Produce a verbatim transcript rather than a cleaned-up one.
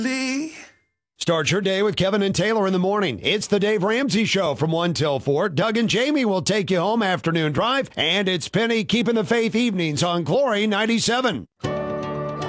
Start your day with Kevin and Taylor in the morning. It's the Dave Ramsey Show from one till four. Doug and Jamie will take you home afternoon drive. And it's Penny keeping the faith evenings on Glory ninety-seven.